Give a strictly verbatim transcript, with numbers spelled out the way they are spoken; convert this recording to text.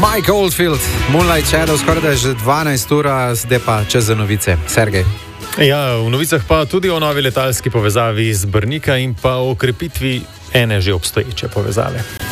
Mike Oldfield, Moonlight Shadow, skoraj da je že dvanajst ura, zdaj pa čez za novice. Sergej. Ja, v novicah pa tudi o novi letalski povezavi z Brnika in pa o krepitvi ene že obstoječe povezave.